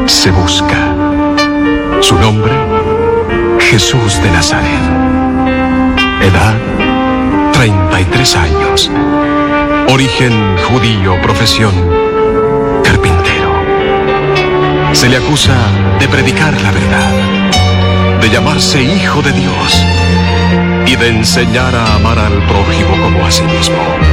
se busca. Su nombre, Jesús de Nazaret. Edad, 33 años. Origen judío, profesión, carpintero. Se le acusa de predicar la verdad, de llamarse hijo de Dios y de enseñar a amar al prójimo como a sí mismo.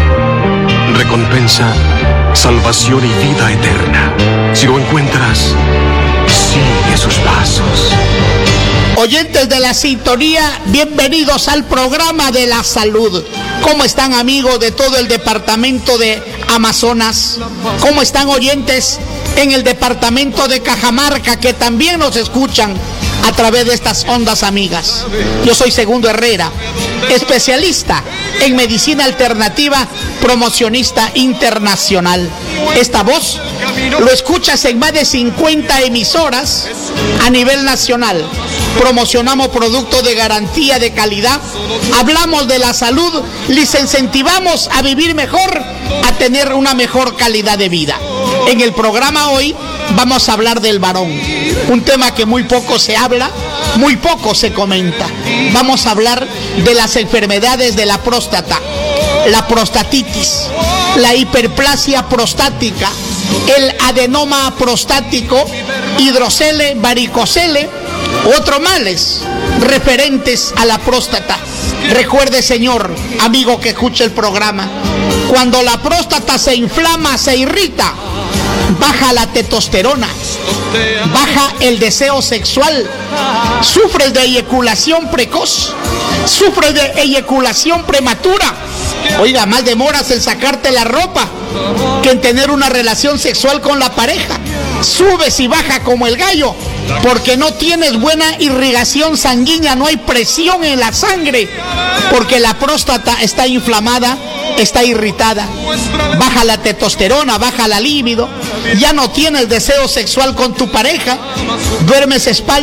Recompensa, salvación y vida eterna. Si lo encuentras, sigue sus pasos. Oyentes de la sintonía, bienvenidos al programa de la salud. ¿Cómo están, amigos de todo el departamento de Amazonas? ¿Cómo están, oyentes en el departamento de Cajamarca, que también nos escuchan a través de estas ondas amigas? Yo soy Segundo Herrera, especialista en medicina alternativa, promocionista internacional. Esta voz lo escuchas en más de 50 emisoras a nivel nacional. Promocionamos productos de garantía de calidad, hablamos de la salud, les incentivamos a vivir mejor, a tener una mejor calidad de vida. En el programa hoy vamos a hablar del varón, un tema que muy poco se habla, muy poco se comenta. Vamos a hablar de las enfermedades de la próstata, la prostatitis, la hiperplasia prostática, el adenoma prostático, hidrocele, varicocele, otros males referentes a la próstata. Recuerde, señor, amigo que escucha el programa, cuando la próstata se inflama, se irrita, baja la testosterona, baja el deseo sexual, sufres de eyaculación precoz, sufres de eyaculación prematura. Oiga, más demoras en sacarte la ropa que en tener una relación sexual con la pareja. Subes y baja como el gallo, porque no tienes buena irrigación sanguínea, no hay presión en la sangre, porque la próstata está inflamada, está irritada. Baja la testosterona, baja la libido, ya no tienes deseo sexual con tu pareja, duermes espalda